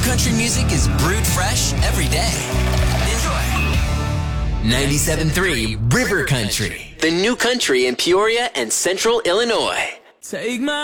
country music is brewed fresh every day. Enjoy. 97.3 River Country. The new country in Peoria and Central Illinois. Take my